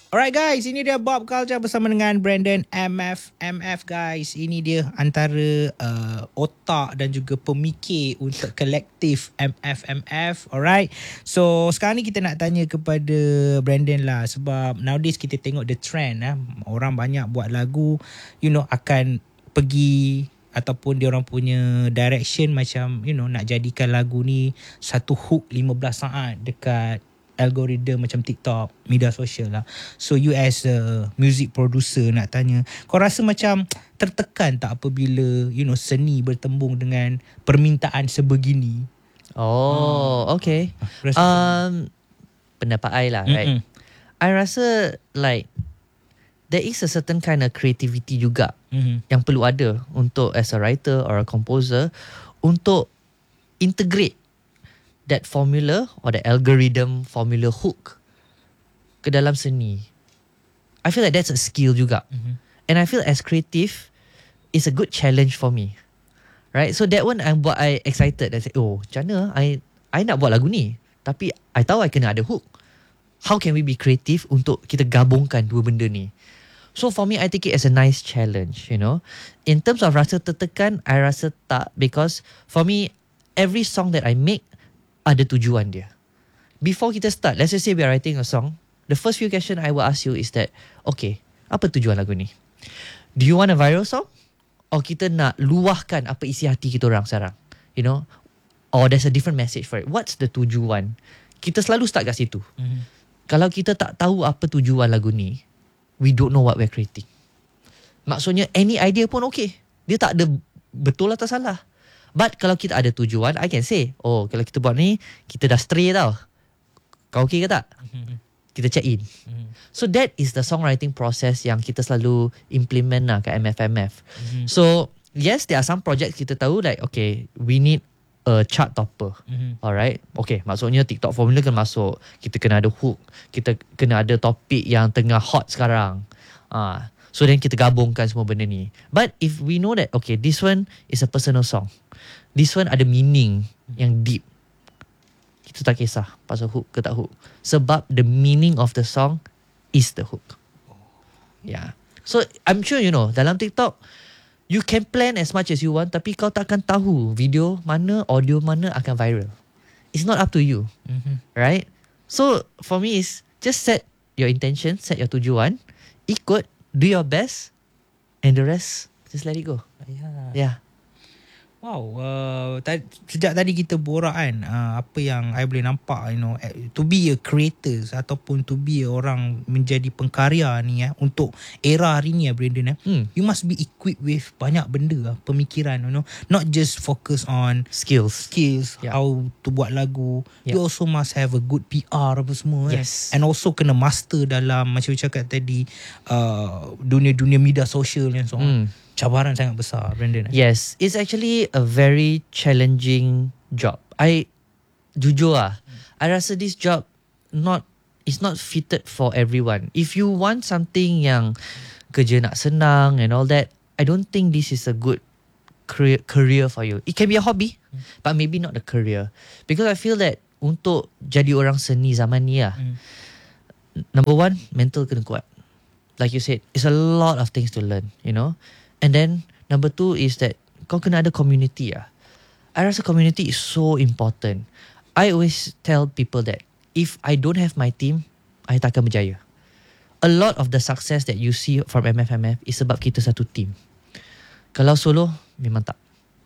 Alright guys, ini dia Bob Culture bersama dengan Brandon MF guys. Ini dia antara otak dan juga pemikir untuk kolektif MF. Alright. So sekarang ni kita nak tanya kepada Brandon lah, sebab nowadays kita tengok the trend orang banyak buat lagu, akan pergi ataupun dia orang punya direction macam nak jadikan lagu ni satu hook 15 saat dekat algoritma macam TikTok, media sosial lah. So you as a music producer nak tanya, kau rasa macam tertekan tak apabila seni bertembung dengan permintaan sebegini? Okay. Pendapat I lah, right? I rasa like there is a certain kind of creativity juga yang perlu ada untuk as a writer or a composer untuk integrate that formula or the algorithm formula hook ke dalam seni. I feel like that's a skill juga. And I feel as creative, it's a good challenge for me. Right? So that one I'm buat I excited. I say, macam mana I nak buat lagu ni, tapi I tahu I kena ada hook. How can we be creative untuk kita gabungkan dua benda ni? So for me, I take it as a nice challenge, In terms of rasa tertekan, I rasa tak, because for me, every song that I make ada tujuan dia. Before kita start, let's just say we are writing a song, the first few question I will ask you is that, okay, apa tujuan lagu ni? Do you want a viral song? Or kita nak luahkan apa isi hati kita orang sekarang? Or there's a different message for it. What's the tujuan? Kita selalu start kat situ. Kalau kita tak tahu apa tujuan lagu ni, we don't know what we're creating. Maksudnya, any idea pun okay. Dia tak ada betul atau salah. But kalau kita ada tujuan, I can say, kalau kita buat ni, kita dah stray tau. Kau okay ke tak? Kita check in. So that is the songwriting process yang kita selalu implement lah kat MFMF. So yes, there are some projects kita tahu like, okay, we need a chart topper. Alright. Okay, maksudnya TikTok formula kena masuk. Kita kena ada hook. Kita kena ada topik yang tengah hot sekarang. So then kita gabungkan semua benda ni. But if we know that, okay, this one is a personal song, this one ada meaning yang deep, kita tak kisah pasal hook ke tak hook, sebab the meaning of the song is the hook. Yeah. So I'm sure dalam TikTok you can plan as much as you want, tapi kau takkan tahu video mana, audio mana akan viral. It's not up to you. Right? So for me is just set your intention, set your tujuan, ikut, do your best, and the rest just let it go. Yeah. Wow, sejak tadi kita borak kan, apa yang I boleh nampak, to be a creator ataupun to be orang menjadi pengkarya ni untuk era hari ni Brandon, you must be equipped with banyak benda, pemikiran, not just focus on skills, how to buat lagu, you also must have a good PR apa semua. Yes. And also kena master dalam macam cakap tadi, dunia-dunia media sosial and so on. Cabaran sangat besar, Brandon. Yes, it's actually a very challenging job. Jujur I rasa this job is not fitted for everyone. If you want something yang kerja nak senang and all that, I don't think this is a good career for you. It can be a hobby, but maybe not a career. Because I feel that untuk jadi orang seni zaman ni number one, mental kena kuat. Like you said, it's a lot of things to learn, And then number two is that kau kena ada community. I rasa community is so important. I always tell people that if I don't have my team, I takkan berjaya. A lot of the success that you see from MFMF is sebab kita satu team. Kalau solo, memang tak.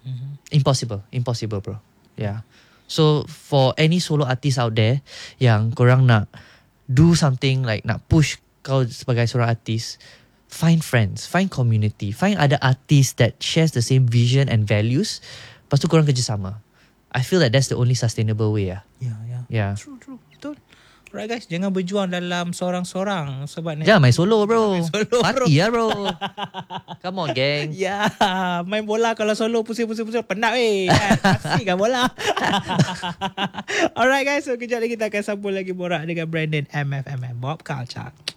Impossible bro. Yeah. So for any solo artist out there yang korang nak do something like nak push kau sebagai seorang artis, find friends, find community, find other artists that shares the same vision and values. Lepas tu korang kerjasama. I feel that that's the only sustainable way. Yeah. True. Betul. Alright guys, jangan berjuang dalam seorang-seorang sebab jangan main solo bro. Mati bro. Come on gang. Main bola kalau solo pusing penat Pasti kan bola. Alright guys, so kejap lagi kita akan sambung lagi borak dengan Brandon MFMM Bob Culture.